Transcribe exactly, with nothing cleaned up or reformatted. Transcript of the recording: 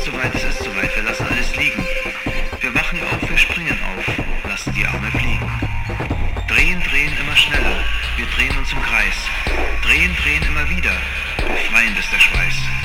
Soweit, es ist soweit, wir lassen alles liegen. Wir wachen auf, wir springen auf, lassen die Arme fliegen. Drehen, drehen immer schneller, wir drehen uns im Kreis. Drehen, drehen immer wieder, befreiend ist der Schweiß.